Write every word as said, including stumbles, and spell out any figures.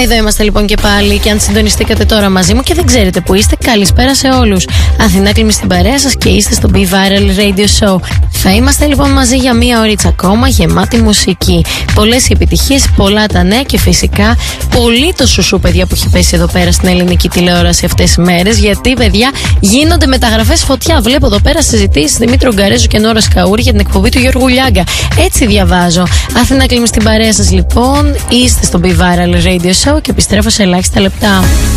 Εδώ είμαστε λοιπόν και πάλι. Και αν συντονιστήκατε τώρα μαζί μου και δεν ξέρετε που είστε, καλησπέρα σε όλους. Αθηνά Κλίμη στην παρέα σας και είστε στο Be Viral Radio Show. Θα είμαστε λοιπόν μαζί για μία ωρίτσα ακόμα, γεμάτη μουσική. Πολλές επιτυχίες, πολλά τα νέα και φυσικά πολύ το σουσού, παιδιά, που έχει πέσει εδώ πέρα στην ελληνική τηλεόραση αυτές τις μέρες. Γιατί, παιδιά, γίνονται μεταγραφές φωτιά. Βλέπω εδώ πέρα συζητήσεις Δημήτρου Γκαρέζου και Νόρα Καούρη για την εκπομπή του Γιώργου Λιάγκα. Έτσι διαβάζω. Αθηνά Κλίμη στην παρέα σας λοιπόν. Είστε στο Be Viral Radio Show και επιστρέφω σε ελάχιστα λεπτά.